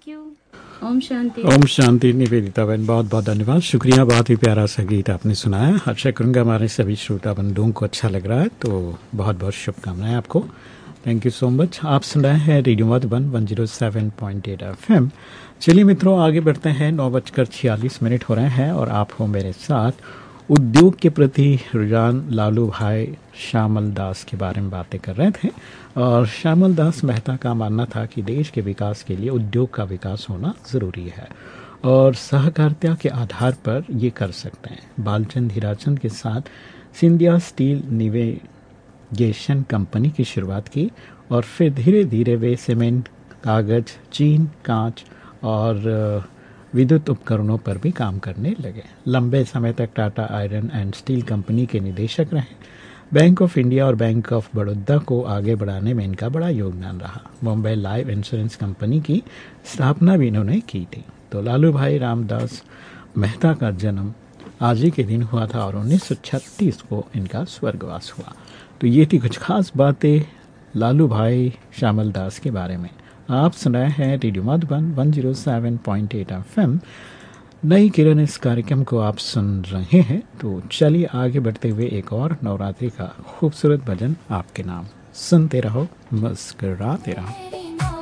Thank you. Om Shanti. Om Shanti Nivedita बहन, बहुत बहुत धन्यवाद, शुक्रिया। बहुत ही प्यारा सा गीत आपने सुनाया। आशा करूँगा हमारे सभी श्रोता बंधुओं को अच्छा लग रहा है, तो बहुत बहुत शुभकामनाएं आपको। Thank you so much. आप सुन रहे हैं रेडियो मधुबन 107.8 FM। चलिए मित्रों, आगे बढ़ते हैं। 9:46 हो रहे हैं और आप हो मेरे साथ। उद्योग के प्रति रुझान लालू भाई श्यामल दास के बारे में बातें कर रहे थे, और श्यामल दास मेहता का मानना था कि देश के विकास के लिए उद्योग का विकास होना ज़रूरी है और सहकारिता के आधार पर ये कर सकते हैं। बालचंद हीराचंद के साथ सिंधिया स्टील नेविगेशन कंपनी की शुरुआत की और फिर धीरे धीरे वे सीमेंट, कागज, चीन, कांच और विद्युत उपकरणों पर भी काम करने लगे। लंबे समय तक Tata iron and steel company के निदेशक रहे। बैंक ऑफ इंडिया और बैंक ऑफ बड़ौदा को आगे बढ़ाने में इनका बड़ा योगदान रहा। मुंबई लाइफ इंश्योरेंस कंपनी की स्थापना भी इन्होंने की थी। तो लालू भाई रामदास मेहता का जन्म आज ही के दिन हुआ था और 1936 को इनका स्वर्गवास हुआ। तो ये थी कुछ खास बातें लालू भाई श्यामल दास के बारे में। आप सुन रहे हैं रेडियो मधुबन 107.8 FM। नई किरण इस कार्यक्रम को आप सुन रहे हैं। तो चलिए आगे बढ़ते हुए एक और नवरात्रि का खूबसूरत भजन आपके नाम। सुनते रहो, मुस्कुराते रहो।